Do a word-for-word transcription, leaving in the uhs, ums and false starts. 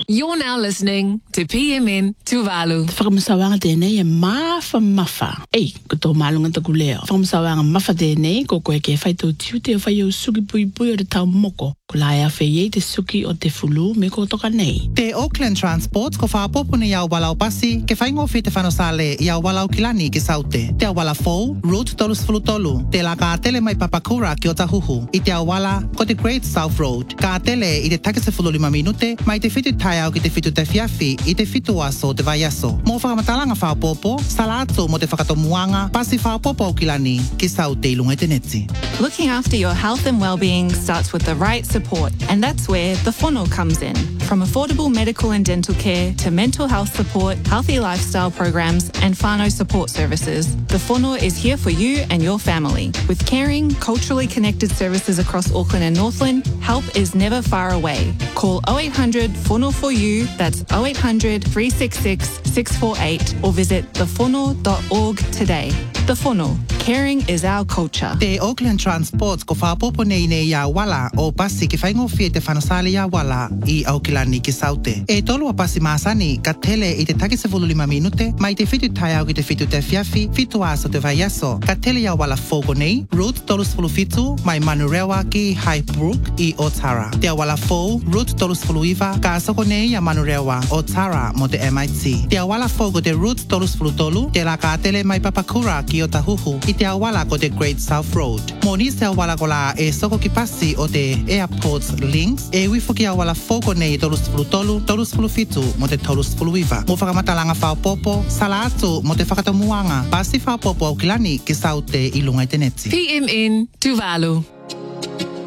You're now listening to P M N Tuvalu. Whakamasawanga tēnei e mafa mafa. Ei, ko tō malunga taku leo. Whakamasawanga mafa tēnei, ko koe ke whai tō tiu te whai au suki pui pui o te tau moko. Ko lai a whei te suki o te fulu me ko toka nei. Te Auckland Transport ko whaapopo ni au walau pasi ke whaingo whi te whanosale i au walau kilani ki saute. Te au wala fou, route tolus fulu tolu. Te la ka tele mai Papakura ki o Tahuhu. I te au wala ko te Great South Road. Ka tele i te takise fulu lima minute mai te fitu tai au ki te fitu te fiafi i te fitu aso te vaiaso. Mo whakamatalanga whaapopo, salatu mo te whakatomuanga, pasi whaapopo au kilani ki saute i lunga te neti. Looking after your health and well-being starts with the right support, and that's where the Whono comes in. From affordable medical and dental care to mental health support, healthy lifestyle programs, and whānau support services, the Whono is here for you and your family. With caring, culturally connected services across Auckland and Northland, help is never far away. Call oh eight hundred Whono for you, that's oh eight hundred, three six six, six four eight, or visit the whono dot org today. The Whono, caring is our culture. Te Auckland Transport ko whaapopo nei nei ia wala o pasi ki whaingo fie te whanosale ia wala i Aukilani ki saute. E tolu a pasi maasani ka tele i te takise fulu lima minute, mai te fitu tai au ki te fitu te fiafi, fitu aso te vaiaso. Ka tele ia wala fogo nei, route tolus fulu fitu, mai Manurewa ki Highbrook i Otara. Te wala fou, route tolus fulu iwa, ka asoko nei a Manurewa, Otara mo te M I T. Te wala fogo te route tolus fulu tolu, te la ka tele mai Papakura ki o Tahuhu, i te awala ko te Great South Road. Mo ni se awala ko la e soko ki pasi o te Airports Links, e wifo ki awala fogo nei tolus fulu tolu, tolus fulu fitu, mo te tolus fulu iwa. Mo whakamatalanga whaopopo, sala atu mo te whakatamuanga, pasi whaopopo au kilani ki saute i lunga i te neti. P M N Tuvalu.